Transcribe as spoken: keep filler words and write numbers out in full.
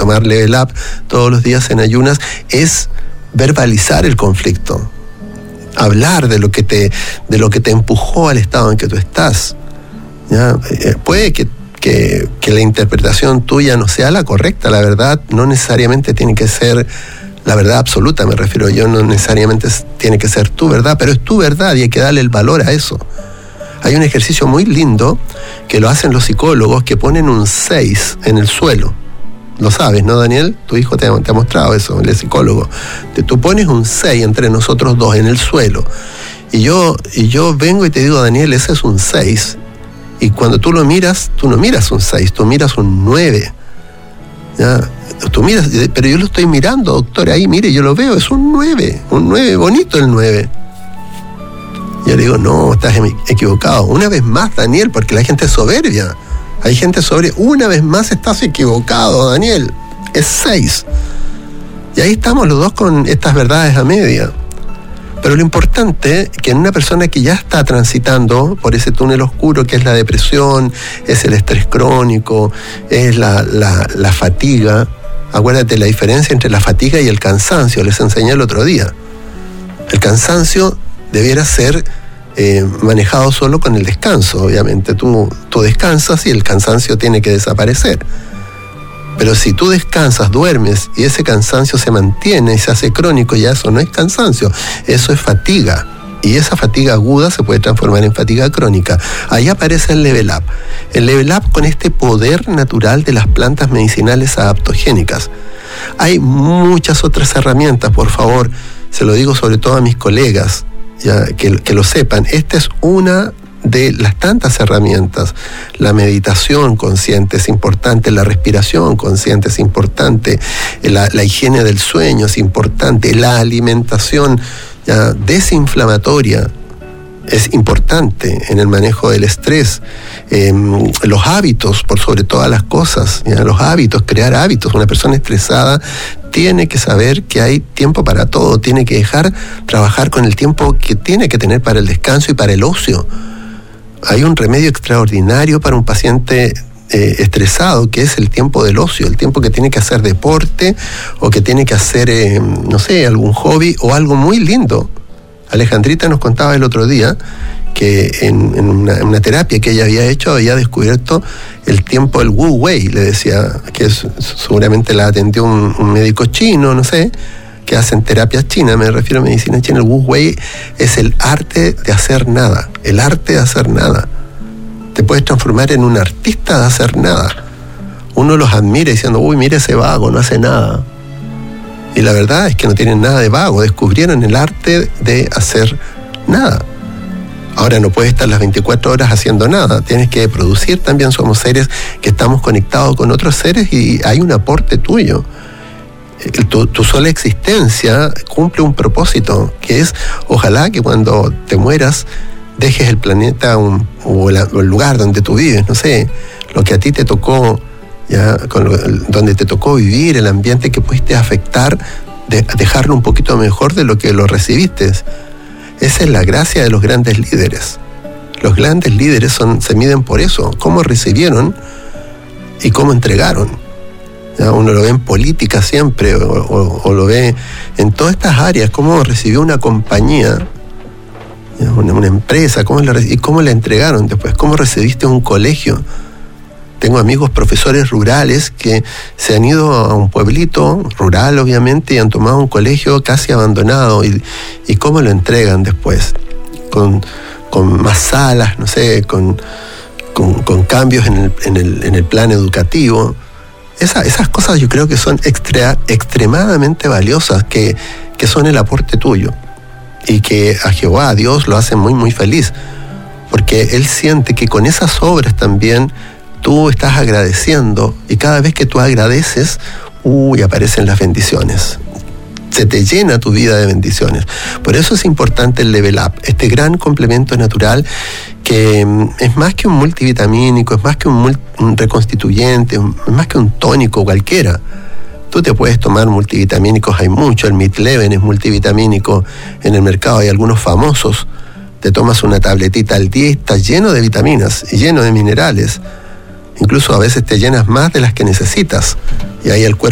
tomar Level Up todos los días en ayunas, es verbalizar el conflicto, hablar de lo que te, de lo que te empujó al estado en que tú estás. ¿Ya? Eh, puede que, que, que la interpretación tuya no sea la correcta, la verdad no necesariamente tiene que ser la verdad absoluta, me refiero yo, no necesariamente tiene que ser tu verdad, pero es tu verdad y hay que darle el valor a eso. Hay un ejercicio muy lindo que lo hacen los psicólogos, que ponen un seis en el suelo. Lo sabes, ¿no, Daniel? Tu hijo te ha, te ha mostrado eso, el psicólogo. Te, tú pones un seis entre nosotros dos en el suelo. Y yo, y yo vengo y te digo, Daniel, ese es un seis. Y cuando tú lo miras, tú no miras un seis, tú miras un nueve. ¿Ya? Tú miras, pero yo lo estoy mirando, doctor, ahí, mire, yo lo veo, es un nueve. Un nueve, bonito el nueve. Yo le digo, no, estás equivocado. Una vez más, Daniel, porque la gente es soberbia. Hay gente sobre, una vez más estás equivocado, Daniel. Es seis. Y ahí estamos los dos con estas verdades a media. Pero lo importante es que en una persona que ya está transitando por ese túnel oscuro que es la depresión, es el estrés crónico, es la, la, la fatiga. Acuérdate la diferencia entre la fatiga y el cansancio. Les enseñé el otro día. El cansancio debiera ser Eh, manejado solo con el descanso. Obviamente tú, tú descansas y el cansancio tiene que desaparecer, pero si tú descansas, duermes y ese cansancio se mantiene y se hace crónico, ya eso no es cansancio, eso es fatiga, y esa fatiga aguda se puede transformar en fatiga crónica. Ahí aparece el Level Up el Level Up con este poder natural de las plantas medicinales adaptogénicas. Hay muchas otras herramientas, por favor, se lo digo sobre todo a mis colegas, ya, que, que lo sepan. Esta es una de las tantas herramientas. La meditación consciente es importante, la respiración consciente es importante, la, la higiene del sueño es importante, la alimentación ya, desinflamatoria es importante en el manejo del estrés, eh, los hábitos por sobre todas las cosas, ya, los hábitos, crear hábitos. Una persona estresada tiene que saber que hay tiempo para todo, tiene que dejar trabajar con el tiempo que tiene que tener para el descanso y para el ocio. Hay un remedio extraordinario para un paciente eh, estresado, que es el tiempo del ocio, el tiempo que tiene que hacer deporte o que tiene que hacer, eh, no sé, algún hobby o algo muy lindo. Alejandrita nos contaba el otro día que en, en, una, en una terapia que ella había hecho había descubierto el tiempo del Wu Wei, le decía, que es, seguramente la atendió un, un médico chino, no sé, que hacen terapias chinas, me refiero a medicina china. El Wu Wei es el arte de hacer nada, el arte de hacer nada. Te puedes transformar en un artista de hacer nada. Uno los admira diciendo, uy, mira ese vago, no hace nada. Y la verdad es que no tienen nada de vago, descubrieron el arte de hacer nada. Ahora no puedes estar las veinticuatro horas haciendo nada, tienes que producir también. Somos seres que estamos conectados con otros seres y hay un aporte tuyo. Tu, tu sola existencia cumple un propósito, que es, ojalá que cuando te mueras dejes el planeta un, o, la, o el lugar donde tú vives, no sé, lo que a ti te tocó, ya, con lo, donde te tocó vivir, el ambiente que pudiste afectar, de, dejarlo un poquito mejor de lo que lo recibiste. Esa es la gracia de los grandes líderes. Los grandes líderes son, se miden por eso, cómo recibieron y cómo entregaron. ¿Ya? Uno lo ve en política siempre, o, o, o lo ve en todas estas áreas, cómo recibió una compañía, una, una empresa, cómo la, y cómo la entregaron después, cómo recibiste un colegio. Tengo amigos profesores rurales que se han ido a un pueblito rural, obviamente, y han tomado un colegio casi abandonado. Y, y cómo lo entregan después, con, con más salas, no sé, con, con, con cambios en el, en, el, en el plan educativo. Esa, esas cosas yo creo que son extra, extremadamente valiosas, que, que son el aporte tuyo. Y que a Jehová, a Dios, lo hacen muy, muy feliz. Porque Él siente que con esas obras también tú estás agradeciendo, y cada vez que tú agradeces, uy, aparecen las bendiciones. Se te llena tu vida de bendiciones. Por eso es importante el Level Up, este gran complemento natural que es más que un multivitamínico, es más que un, multi, un reconstituyente, es más que un tónico cualquiera. Tú te puedes tomar multivitamínicos, hay mucho, el Midleven es multivitamínico, en el mercado hay algunos famosos. Te tomas una tabletita al día y está lleno de vitaminas y lleno de minerales. Incluso a veces te llenas más de las que necesitas, y ahí el cuerpo